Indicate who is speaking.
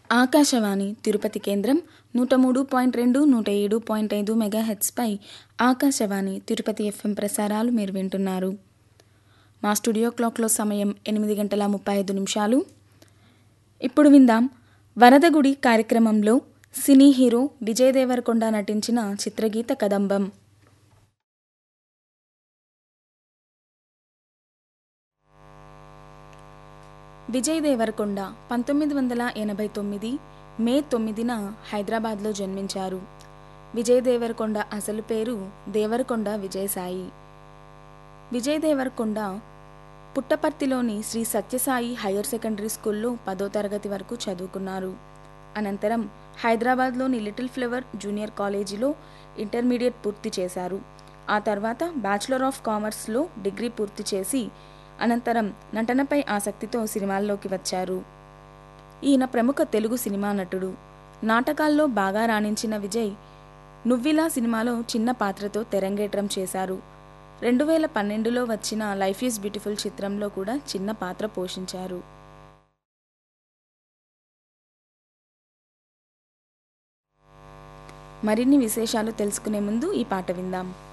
Speaker 1: ఆకాశవాణి తిరుపతి కేంద్రం 103.2 107.5 మెగాహెర్ట్జ్పై ఆకాశవాణి తిరుపతి ఎఫ్ఎం ప్రసారాలు మీరు వింటున్నారు. మా స్టూడియో క్లాక్లో సమయం 8:35. ఇప్పుడు విందాం వరదగుడి కార్యక్రమంలో సినీ హీరో విజయ్ దేవరకొండ నటించిన చిత్రగీత కదంబం. విజయ్ దేవరకొండ 1989 మే 9న హైదరాబాద్లో జన్మించారు. విజయ్ దేవరకొండ అసలు పేరు దేవరకొండ విజయసాయి. విజయ్ దేవరకొండ పుట్టపర్తిలోని శ్రీ సత్యసాయి హయ్యర్ సెకండరీ స్కూల్లో 10వ తరగతి వరకు చదువుకున్నారు. అనంతరం హైదరాబాద్లోని లిటిల్ ఫ్లవర్ జూనియర్ కాలేజీలో ఇంటర్మీడియట్ పూర్తి చేశారు. ఆ తర్వాత బ్యాచిలర్ ఆఫ్ కామర్స్లో డిగ్రీ పూర్తి చేసి అనంతరం నటనపై ఆసక్తితో సినిమాల్లోకి వచ్చారు. ఈయన ప్రముఖ తెలుగు సినిమా నటుడు. నాటకాల్లో బాగా రాణించిన విజయ్ నువ్విలా సినిమాలో చిన్న పాత్రతో తెరంగేట్రం చేశారు. 2012లో వచ్చిన లైఫ్ ఈజ్ బ్యూటిఫుల్ చిత్రంలో కూడా చిన్న పాత్ర పోషించారు. మరిన్ని విశేషాలు తెలుసుకునే ముందు ఈ పాట విందాం.